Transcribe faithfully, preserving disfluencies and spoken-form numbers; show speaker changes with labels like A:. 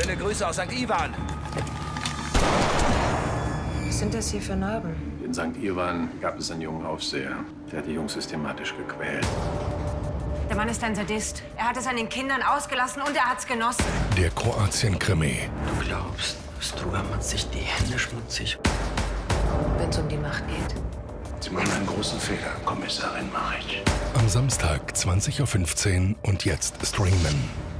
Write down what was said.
A: Schöne Grüße aus Sankt Ivan.
B: Was sind das hier für Narben?
C: In Sankt Ivan gab es einen jungen Aufseher. Der hat die Jungs systematisch gequält.
B: Der Mann ist ein Sadist. Er hat es an den Kindern ausgelassen und er hat's genossen.
D: Der Kroatien-Krimi.
E: Du glaubst, Struga macht sich die Hände schmutzig.
B: Wenn es um die Macht geht.
C: Sie machen einen großen Fehler, Kommissarin Maric.
D: Am Samstag zwanzig Uhr fünfzehn und jetzt streamen.